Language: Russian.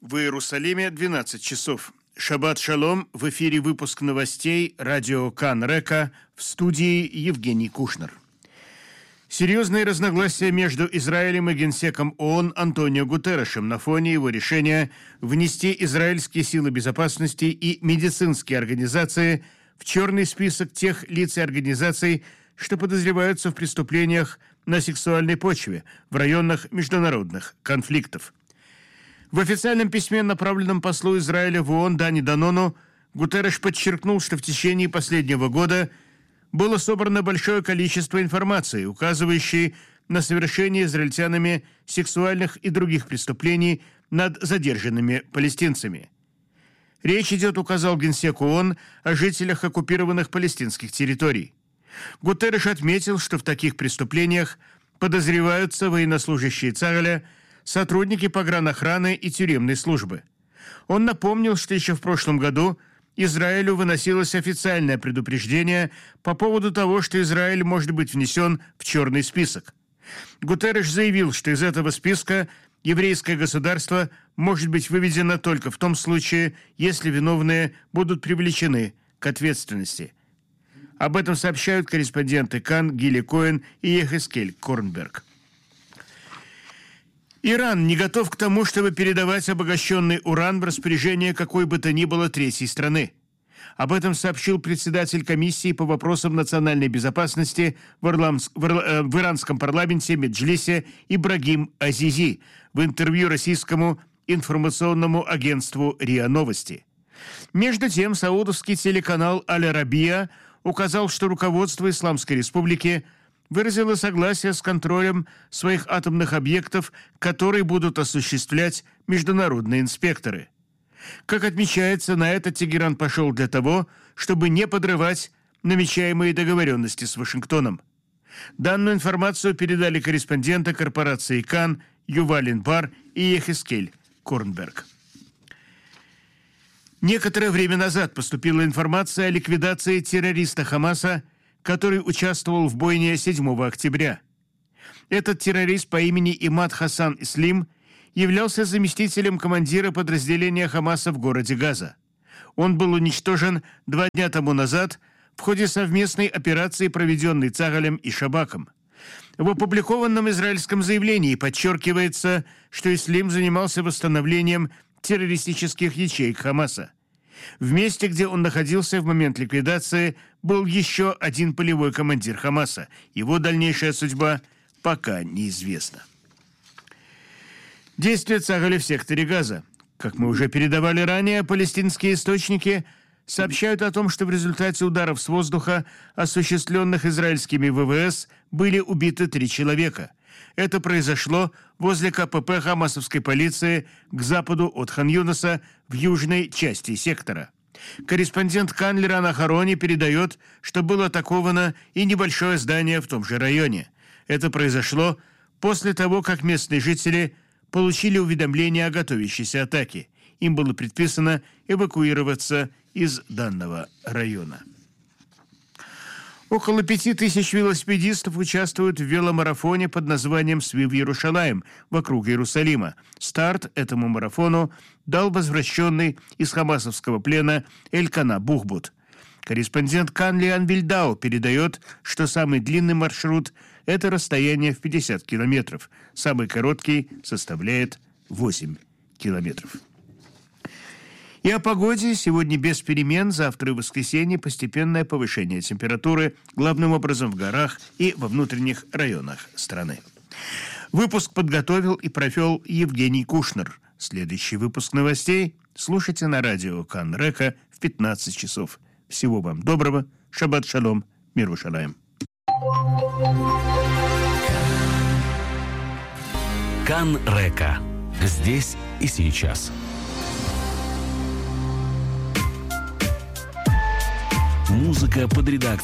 В Иерусалиме 12 часов. Шаббат шалом. В эфире выпуск новостей радио Кан Река, в студии Евгений Кушнер. Серьезные разногласия между Израилем и генсеком ООН Антонио Гутерришем на фоне его решения внести израильские силы безопасности и медицинские организации в черный список тех лиц и организаций, что подозреваются в преступлениях на сексуальной почве в районах международных конфликтов. В официальном письме, направленном послу Израиля в ООН Дани Данону, Гутерриш подчеркнул, что в течение последнего года было собрано большое количество информации, указывающей на совершение израильтянами сексуальных и других преступлений над задержанными палестинцами. Речь идет, указал генсек ООН, о жителях оккупированных палестинских территорий. Гутерриш отметил, что в таких преступлениях подозреваются военнослужащие Цахаля, сотрудники погранохраны и тюремной службы. Он напомнил, что еще в прошлом году Израилю выносилось официальное предупреждение по поводу того, что Израиль может быть внесен в черный список. Гутерриш заявил, что из этого списка еврейское государство может быть выведено только в том случае, если виновные будут привлечены к ответственности. Об этом сообщают корреспонденты Кан Гили Коэн и Ехескель Корнберг. Иран не готов к тому, чтобы передавать обогащенный уран в распоряжение какой бы то ни было третьей страны. Об этом сообщил председатель комиссии по вопросам национальной безопасности в иранском парламенте Меджлисе Ибрагим Азизи в интервью российскому информационному агентству РИА Новости. Между тем, саудовский телеканал Аль-Арабия указал, что руководство Исламской Республики выразило согласие с контролем своих атомных объектов, которые будут осуществлять международные инспекторы. Как отмечается, на это Тегеран пошел для того, чтобы не подрывать намечаемые договоренности с Вашингтоном. Данную информацию передали корреспонденты корпорации Кан Юваль Инбар и Ехескель Корнберг. Некоторое время назад поступила информация о ликвидации террориста Хамаса, который участвовал в бойне 7 октября. Этот террорист по имени Имад Хасан Ислим являлся заместителем командира подразделения Хамаса в городе Газа. Он был уничтожен 2 дня тому назад в ходе совместной операции, проведенной Цахалем и Шабаком. В опубликованном израильском заявлении подчеркивается, что Ислим занимался восстановлением террористических ячеек Хамаса. В месте, где он находился в момент ликвидации, был еще один полевой командир Хамаса. Его дальнейшая судьба пока неизвестна. Действия Цахаля в секторе Газа. Как мы уже передавали ранее, палестинские источники сообщают о том, что в результате ударов с воздуха, осуществленных израильскими ВВС, были убиты 3 человека. Это произошло возле КПП хамасовской полиции к западу от Хан-Юниса в южной части сектора. Корреспондент Кан Лиран Ахарони передает, что было атаковано и небольшое здание в том же районе. Это произошло после того, как местные жители получили уведомление о готовящейся атаке. Им было предписано эвакуироваться из данного района. Около 5000 велосипедистов участвуют в веломарафоне под названием «Свив Иерушалаим» вокруг Иерусалима. Старт этому марафону дал возвращенный из хамасовского плена Элькана Бухбут. Корреспондент Кан Лиан Вильдау передает, что самый длинный маршрут – это расстояние в 50 километров. Самый короткий составляет 8 километров. И о погоде. Сегодня без перемен, завтра и воскресенье постепенное повышение температуры, главным образом в горах и во внутренних районах страны. Выпуск подготовил и провел Евгений Кушнер. Следующий выпуск новостей слушайте на радио Кан Река в 15 часов. Всего вам доброго. Шаббат шалом. Мир Иерушалаим. Кан Река. Здесь и сейчас. Музыка под редакцией